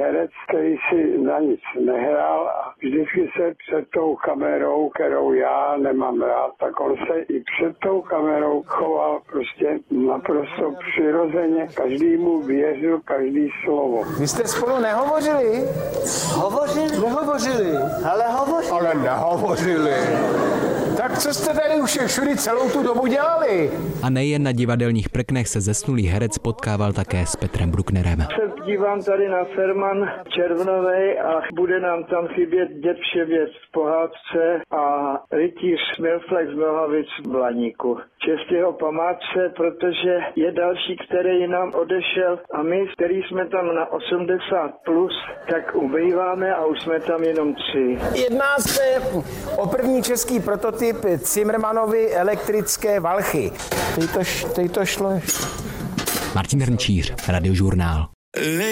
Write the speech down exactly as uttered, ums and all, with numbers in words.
herec, který si na nic nehrál a vždycky se před tou kamerou, kterou já nemám rád, tak on se i před tou kamerou choval prostě naprosto přirozeně. Každému věřil, každý slovo. Vy jste spolu nehovořili? Hovořili? Nehovořili. Ale hovořili. Ale nehovořili. Tak co jste tady už všude celou tu dobu dělali? A nejen na divadelních prknech se zesnulý herec potkával také s Petrem Brucknerem. Se dívám tady na Ferman Červnovej a bude nám tam chybět Děd Vševěc v pohádce a rytíř Smilflex z Nohavic v Blaníku. Čest jeho památce, protože je další, který nám odešel a my, který jsme tam na osmdesát plus, tak ubýváme a už jsme tam jenom tři. Jedná se o první český prototyp Zimmermannovy elektrické valchy. Teď to, teď to šlo. Martin Hrnčíř, Radiožurnál.